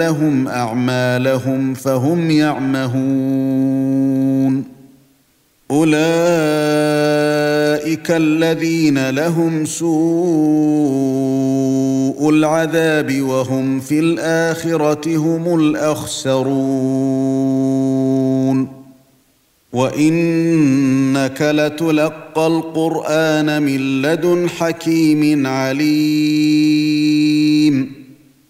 لهم أعمالهم فهم يعمهون أولئك الذين لهم سوء العذاب وهم في الآخرة هم الأخسرون وإنك لتلقى القرآن من لدن حكيم عليم